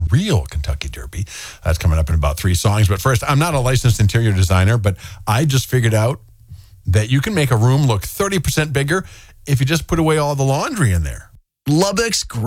real Kentucky Derby. That's coming up in about 3 songs. But first, I'm not a licensed interior designer, but I just figured out that you can make a room look 30% bigger if you just put away all the laundry in there. Lubbock's